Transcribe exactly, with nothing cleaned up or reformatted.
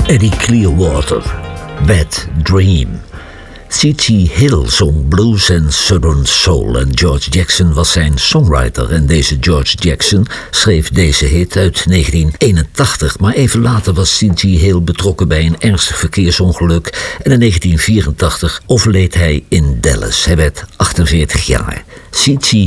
Eddie Clearwater, Bad Dream. C T Hill zong blues en southern soul en George Jackson was zijn songwriter. En deze George Jackson schreef deze hit uit negentien eenentachtig. Maar even later was C T Hill betrokken bij een ernstig verkeersongeluk. En in negentien vierentachtig overleed hij in Dallas. Hij werd achtenveertig jaar. C T